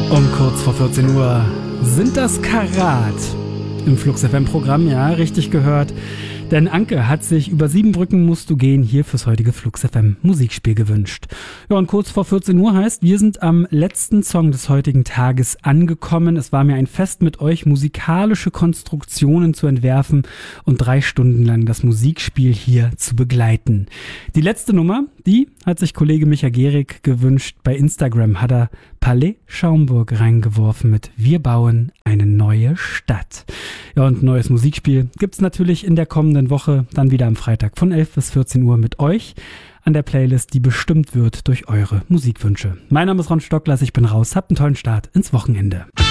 Um kurz vor 14 Uhr sind das Karat im Flux FM-Programm, ja, richtig gehört. Denn Anke hat sich über 7 Brücken musst du gehen hier fürs heutige Flux FM Musikspiel gewünscht. Ja, und kurz vor 14 Uhr heißt, wir sind am letzten Song des heutigen Tages angekommen. Es war mir ein Fest, mit euch musikalische Konstruktionen zu entwerfen und 3 Stunden lang das Musikspiel hier zu begleiten. Die letzte Nummer, die hat sich Kollege Micha Gehrig gewünscht. Bei Instagram hat er Palais Schaumburg reingeworfen mit Wir bauen eine neue Stadt. Ja, und ein neues Musikspiel gibt's natürlich in der kommenden Woche, dann wieder am Freitag von 11 bis 14 Uhr mit euch an der Playlist, die bestimmt wird durch eure Musikwünsche. Mein Name ist Ron Stocklers, ich bin raus, habt einen tollen Start ins Wochenende.